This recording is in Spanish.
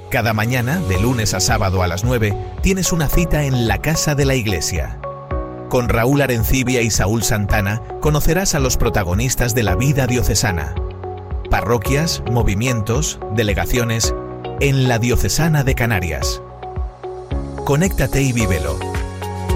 Cada mañana, de lunes a sábado a las 9, tienes una cita en la Casa de la Iglesia. Con Raúl Arencibia y Saúl Santana conocerás a los protagonistas de la vida diocesana. Parroquias, movimientos, delegaciones en la Diocesana de Canarias. Conéctate y vívelo.